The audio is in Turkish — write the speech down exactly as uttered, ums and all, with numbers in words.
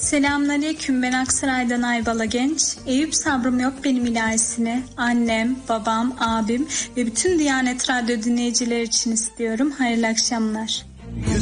Selamünaleyküm, ben Aksaray'dan Aybala Genç. Eyüp Sabrım Yok Benim ilahisini annem, babam, abim ve bütün Diyanet Radyo dinleyiciler için istiyorum. Hayırlı akşamlar.